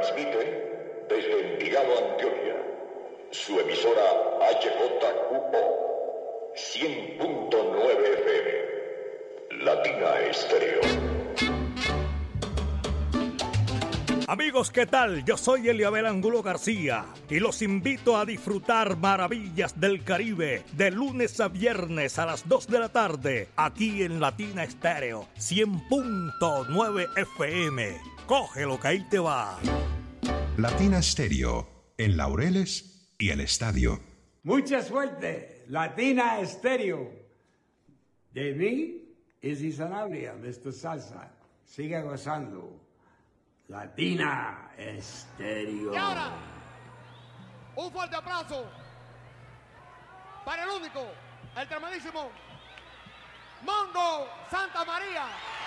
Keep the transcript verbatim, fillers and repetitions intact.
Transmite desde Envigado, Antioquia, su emisora H J Q O cien punto nueve F M, Latina Estéreo. Amigos, ¿qué tal? Yo soy Eliabel Angulo García y los invito a disfrutar maravillas del Caribe de lunes a viernes a las dos de la tarde aquí en Latina Estéreo cien punto nueve F M. Cógelo que ahí te va. Latina Estéreo en Laureles y El Estadio. Mucha suerte, Latina Estéreo. De mí es Sanabria, mister Salsa. Siga gozando. Latina Estéreo. Y ahora, un fuerte aplauso para el único, el tremendísimo Mongo Santa María.